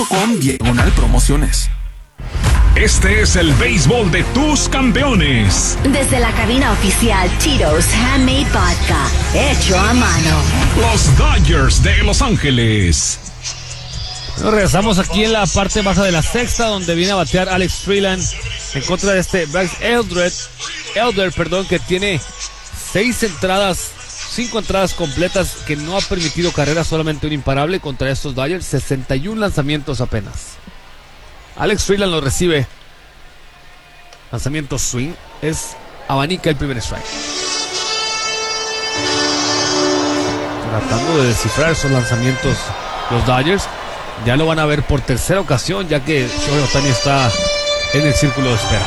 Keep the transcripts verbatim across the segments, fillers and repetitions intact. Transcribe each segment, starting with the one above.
punto com diagonal promociones. Este es el béisbol de tus campeones. Desde la cabina oficial Tito's Handmade Vodka, hecho a mano. Los Dodgers de Los Ángeles. Bueno, regresamos aquí en la parte baja de la sexta, donde viene a batear Alex Freeland en contra de este Bryce Elder, Elder, perdón, que tiene seis entradas, cinco entradas completas, que no ha permitido carrera, solamente un imparable contra estos Dodgers, sesenta y uno lanzamientos apenas. Alex Freeland lo recibe. Lanzamiento swing. Es abanica el primer strike. Tratando de descifrar esos lanzamientos los Dodgers. Ya lo van a ver por tercera ocasión, ya que Shohei Ohtani está en el círculo de espera.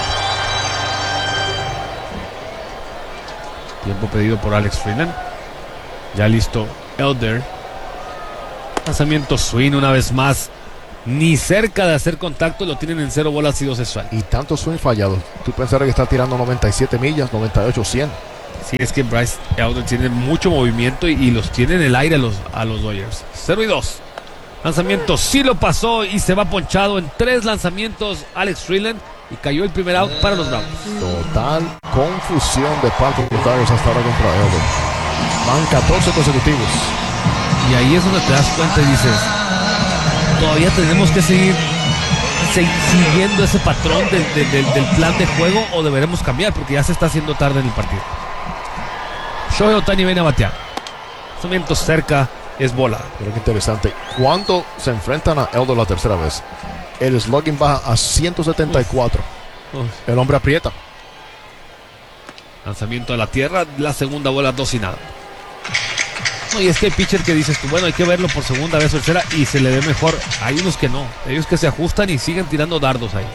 Tiempo pedido por Alex Freeland. Ya listo Elder. Lanzamiento swing una vez más. Ni cerca de hacer contacto, lo tienen en cero bolas y dos strikes. Y tantos swing fallados. Tú pensarás que está tirando noventa y siete millas, noventa y ocho, cien. Sí, es que Bryce Elder tiene mucho movimiento y, y los tiene en el aire a los, a los Dodgers. cero y dos. Lanzamiento sí lo pasó y se va ponchado en tres lanzamientos Alex Freeland y cayó el primer out para los Bravos. Total confusión de parte de los Dodgers hasta ahora contra Elder. Van catorce consecutivos. Y ahí es donde te das cuenta y dices, todavía tenemos que seguir se, siguiendo ese patrón de, de, de, del plan de juego, o deberemos cambiar porque ya se está haciendo tarde en el partido. Shohei Ohtani viene a batear. Lanzamiento cerca, es bola. Pero qué interesante. Cuando se enfrentan a Elder la tercera vez, el slugging baja a ciento setenta y cuatro. Uf. Uf. El hombre aprieta. Lanzamiento a la tierra, la segunda bola, dos y nada. No, y es que hay pitcher que dices tú, bueno, hay que verlo por segunda vez o tercera y se le ve mejor. Hay unos que no, ellos que se ajustan y siguen tirando dardos ahí.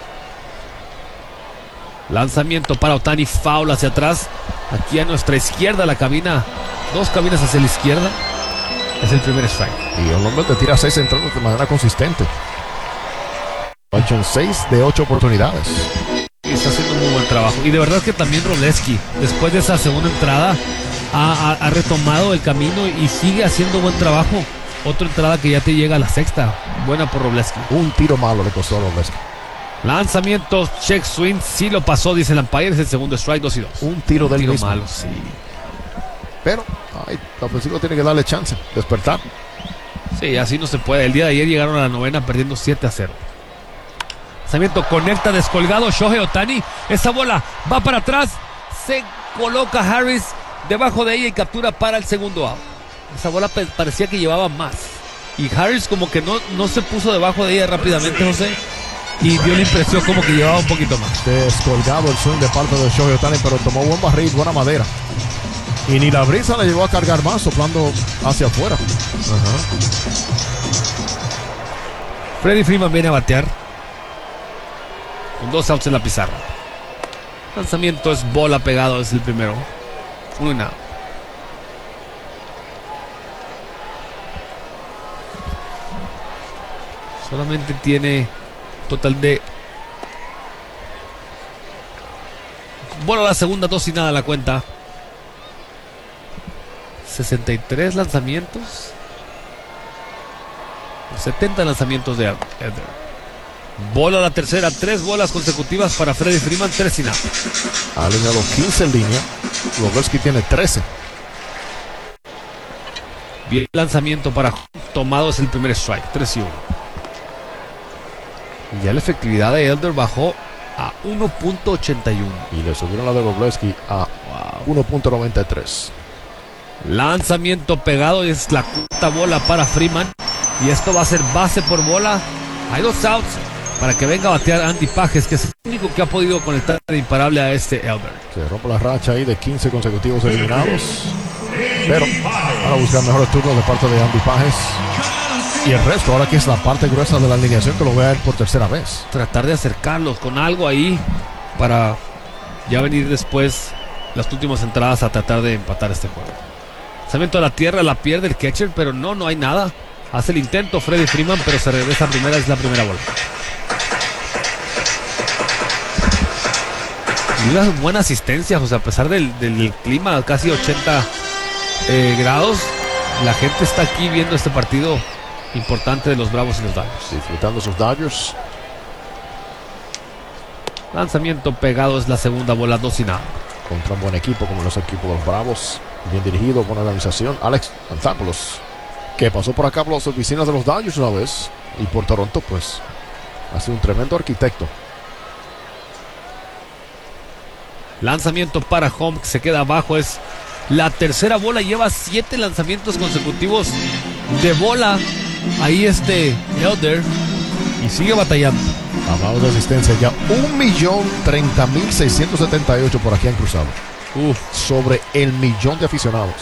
Lanzamiento para Ohtani, foul hacia atrás. Aquí a nuestra izquierda la cabina, dos cabinas hacia la izquierda. Es el primer strike. Y el hombre te tira seis entradas de manera consistente. ocho en seis de ocho oportunidades. Y está haciendo un muy buen trabajo. Y de verdad que también Wroblewski, después de esa segunda entrada, ha, ha, ha retomado el camino y sigue haciendo buen trabajo. Otra entrada que ya te llega a la sexta. Buena por Wroblewski. Un tiro malo le costó a Wroblewski. Lanzamiento, check swing, sí lo pasó, dice el umpire, es el segundo strike, dos y dos. Un tiro del tiro mismo. malo, sí. Pero ay, la ofensiva tiene que darle chance, despertar. Sí, así no se puede. El día de ayer llegaron a la novena perdiendo siete a cero. Lanzamiento, conecta descolgado Shohei Ohtani. Esa bola va para atrás. Se coloca Harris debajo de ella y captura para el segundo out. Esa bola parecía que llevaba más. Y Harris como que no, no se puso debajo de ella rápidamente, José. Y dio la impresión como que llevaba un poquito más. Descolgado el swing de parte de Shohei Ohtani, pero tomó buen barril, buena madera. Y ni la brisa le llevó a cargar más, soplando hacia afuera. Ajá. Freddie Freeman viene a batear con dos outs en la pizarra. Lanzamiento es bola pegado, es el primero. Uno y nada. Solamente tiene total de bola la segunda, dos y nada la cuenta. sesenta y tres lanzamientos, setenta lanzamientos de Elder. Bola la tercera, tres bolas consecutivas para Freddie Freeman, tres y nada. Ha alineado quince en línea. Wroblewski tiene trece. Bien, lanzamiento para tomado, es el primer strike, tres y uno. Y ya la efectividad de Elder bajó a uno punto ochenta y uno. Y le subieron la de Wroblewski a wow. uno punto noventa y tres. Lanzamiento pegado, y es la cuarta bola para Freeman. Y esto va a ser base por bola. Hay dos outs para que venga a batear Andy Pages, que es el único que ha podido conectar de imparable a este Elder. Se rompe la racha ahí de quince consecutivos eliminados. Pero van a buscar mejores turnos de parte de Andy Pages. Y el resto, ahora que es la parte gruesa de la alineación, que lo vea él por tercera vez. Tratar de acercarlos con algo ahí para ya venir después las últimas entradas a tratar de empatar este juego. Lanzamiento a la tierra, la pierde el catcher, pero no, no hay nada. Hace el intento Freddie Freeman, pero se regresa a primera, es la primera bola. Y una buena asistencia, o sea, a pesar del, del clima, casi ochenta eh, grados, la gente está aquí viendo este partido importante de los Bravos y los Dodgers. Disfrutando sus Dodgers. Lanzamiento pegado, es la segunda bola, dos y nada. Contra un buen equipo como los equipos de los Bravos. Bien dirigido, buena organización. Alex Anthopoulos, que pasó por acá por las oficinas de los Dodgers una vez. Y por Toronto, pues, ha sido un tremendo arquitecto. Lanzamiento para home, que se queda abajo. Es la tercera bola. Lleva siete lanzamientos consecutivos de bola. Ahí este Elder. Y sigue batallando. Hablamos de asistencia ya. un millón treinta mil seiscientos setenta y ocho por aquí han cruzado. Uf. Sobre el millón de aficionados.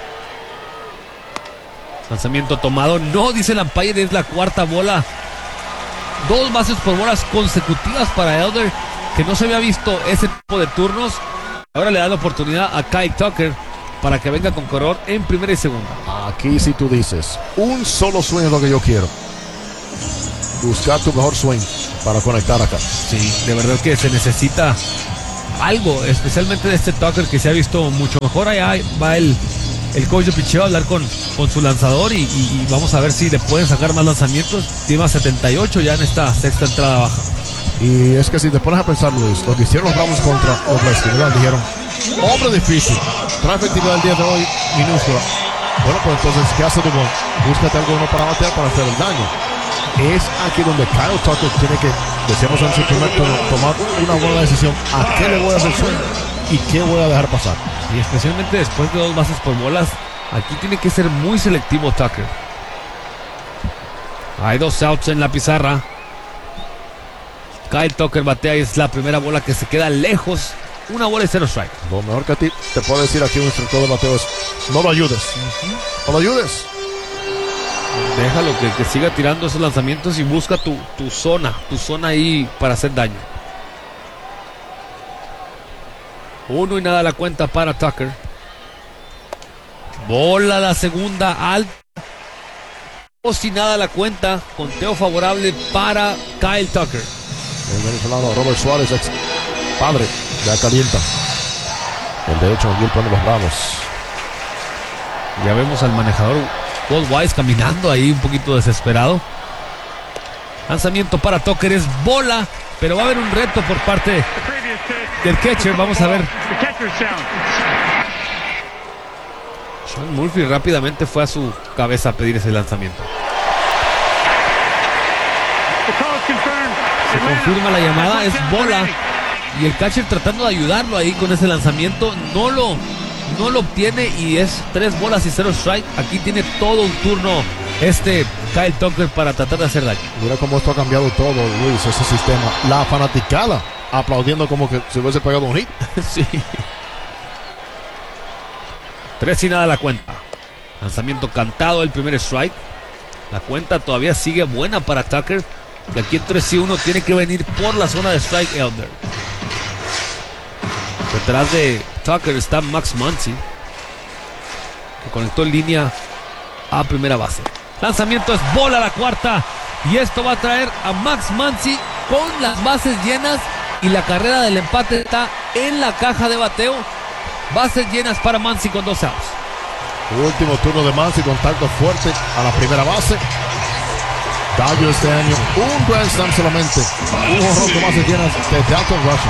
Lanzamiento tomado. No, dice el umpire, es la cuarta bola. Dos bases por bolas consecutivas para Elder, que no se había visto ese tipo de turnos. Ahora le da la oportunidad a Kyle Tucker para que venga con corredor en primera y segunda. Aquí si tú dices, un solo swing es lo que yo quiero. Buscar tu mejor swing para conectar acá. Sí, de verdad que se necesita algo, especialmente de este Tucker, que se ha visto mucho mejor. Allá va el, el coach de picheo a hablar con, con su lanzador y, y, y vamos a ver si le pueden sacar más lanzamientos. Tiene a setenta y ocho ya en esta sexta entrada baja. Y es que si te pones a pensar, Luis, lo que hicieron los Bravos contra los Redskins, dijeron, hombre difícil, trae efectividad el día de hoy minúscula. Bueno, pues entonces, ¿qué hace Dubón? Búscate algo bueno para batear, para hacer el daño. Es aquí donde Kyle Tucker tiene que, decíamos en su primer turno, tomar una buena decisión. ¿A qué le voy a hacer sueño? ¿Y qué voy a dejar pasar? Y especialmente después de dos bases por bolas, aquí tiene que ser muy selectivo Tucker. Hay dos outs en la pizarra. Kyle Tucker batea y es la primera bola que se queda lejos. Una bola y cero strike. Lo mejor que a ti te puedo decir aquí un instructor de bateo es, no lo ayudes. Uh-huh. No lo ayudes. Déjalo que, que siga tirando esos lanzamientos y busca tu, tu zona, tu zona ahí para hacer daño. Uno y nada la cuenta para Tucker. Bola la segunda alta. Dos y nada la cuenta. Conteo favorable para Kyle Tucker. El venezolano Robert Suárez, ex padre, ya calienta. El derecho del bullpen de los Bravos. Ya vemos al manejador Walt Weiss caminando ahí un poquito desesperado. Lanzamiento para Tucker, es bola, pero va a haber un reto por parte del catcher. Vamos a ver. Sean Murphy rápidamente fue a su cabeza a pedir ese lanzamiento. Se confirma la llamada, es bola. Y el catcher tratando de ayudarlo ahí con ese lanzamiento. No lo, no lo obtiene y es tres bolas y cero strike. Aquí tiene todo un turno este Kyle Tucker para tratar de hacer daño. Mira cómo esto ha cambiado todo, Luis, ese sistema. La fanaticada aplaudiendo como que se hubiese pegado un hit. Sí. Tres y nada la cuenta. Lanzamiento cantado, el primer strike. La cuenta todavía sigue buena para Tucker. Y aquí en tres y uno tiene que venir por la zona de strike Elder. Detrás de Tucker está Max Muncy, que conectó en línea a primera base. Lanzamiento es bola la cuarta. Y esto va a traer a Max Muncy con las bases llenas. Y la carrera del empate está en la caja de bateo. Bases llenas para Muncy con dos outs. Último turno de Muncy, contacto fuerte a la primera base. Dodgers este año, un grand slam solamente. Un jonrón con bases llenas de Dalton Russell.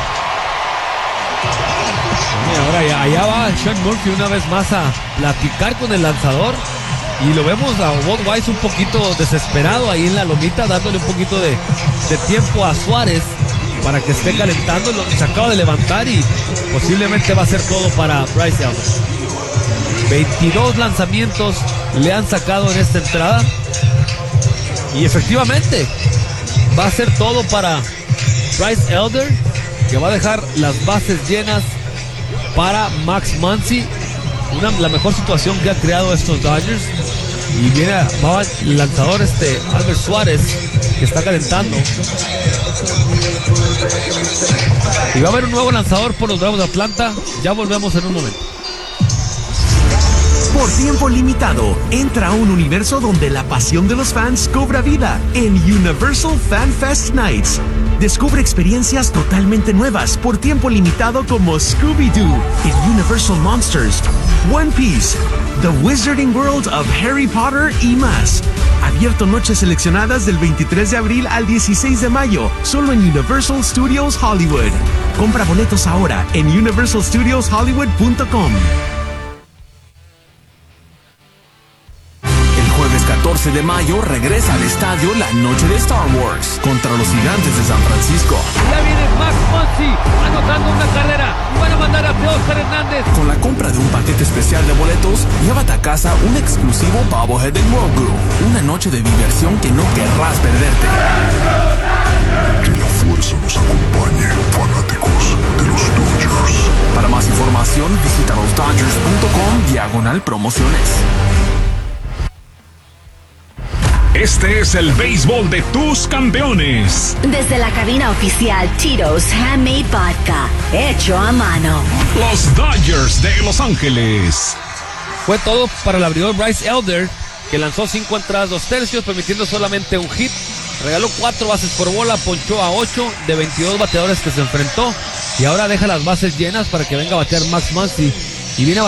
Y ahora allá va Sean Murphy una vez más a platicar con el lanzador. Y lo vemos a Walt Weiss un poquito desesperado ahí en la lomita, dándole un poquito de, de tiempo a Suárez para que esté calentando. Lo, se acaba de levantar y posiblemente va a ser todo para Bryce Elder. veintidós lanzamientos le han sacado en esta entrada. Y efectivamente va a ser todo para Bryce Elder, que va a dejar las bases llenas para Max Muncy. Una, la mejor situación que ha creado estos Dodgers. Y viene va el lanzador este Albert Suárez, que está calentando. Y va a haber un nuevo lanzador por los Bravos de Atlanta. Ya volvemos en un momento. Por tiempo limitado, entra a un universo donde la pasión de los fans cobra vida en Universal Fan Fest Nights. Descubre experiencias totalmente nuevas por tiempo limitado como Scooby-Doo, el Universal Monsters, One Piece, The Wizarding World of Harry Potter y más. Abierto noches seleccionadas del veintitrés de abril al dieciséis de mayo, solo en Universal Studios Hollywood. Compra boletos ahora en universal studios hollywood punto com. catorce de mayo regresa al estadio la noche de Star Wars contra los Gigantes de San Francisco. Ya viene Max Muncy anotando una carrera. Van a mandar a Teóscar Hernández. Con la compra de un paquete especial de boletos, llévate a casa un exclusivo Bobblehead del World Group. Una noche de diversión que no querrás perderte. Que la fuerza nos acompañe, fanáticos de los Dodgers. Para más información, visita los dodgers punto com diagonal promociones. Este es el béisbol de tus campeones. Desde la cabina oficial Tito's Handmade Vodka, hecho a mano. Los Dodgers de Los Ángeles. Fue todo para el abridor Bryce Elder, que lanzó cinco entradas, dos tercios, permitiendo solamente un hit. Regaló cuatro bases por bola, ponchó a ocho de veintidós bateadores que se enfrentó. Y ahora deja las bases llenas para que venga a batear Max Muncy. Y viene a